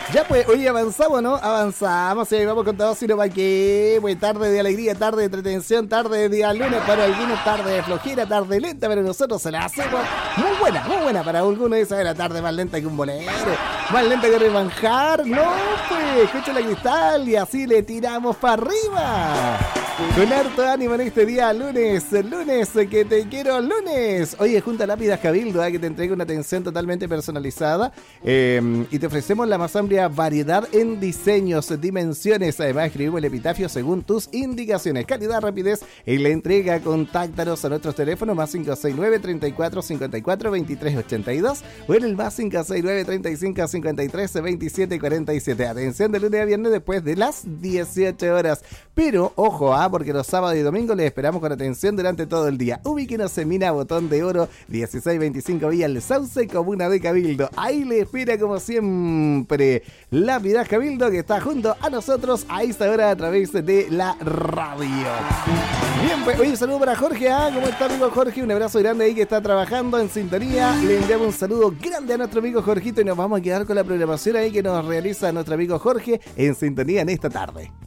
Ya pues, hoy avanzamos, ¿no? Avanzamos, y vamos con todo, sino para qué. Pues tarde de alegría, tarde de entretención, tarde de día lunes para algunos, tarde de flojera, tarde lenta, pero nosotros se la hacemos muy buena para algunos. Esa es la tarde más lenta que un bolero, más lenta que remanjar. No, pues, escucha la cristal y así le tiramos para arriba. Con harto ánimo en este día lunes que te quiero lunes. Oye, junta Lápidas Cabildo, que te entrega una atención totalmente personalizada y te ofrecemos la más amplia variedad en diseños, dimensiones. Además, escribimos el epitafio según tus indicaciones. Calidad, rapidez en la entrega. Contáctanos a nuestros teléfonos más 569 34 54 23 82 o en el más 569 35 53 27 47. Atención de lunes a viernes después de las 18 horas. Pero, ojo, porque los sábados y domingos les esperamos con atención durante todo el día. Ubíquenos en Mina Botón de Oro, 1625 Villa El Sauce, comuna de Cabildo. Ahí le espera como siempre Lápidas Cabildo, que está junto a nosotros a esta hora a través de la radio. Bien, pues, oye, un saludo para Jorge, ¿cómo está, amigo Jorge? Un abrazo grande ahí que está trabajando en sintonía. Le enviamos un saludo grande a nuestro amigo Jorgito y nos vamos a quedar con la programación ahí que nos realiza nuestro amigo Jorge en sintonía en esta tarde.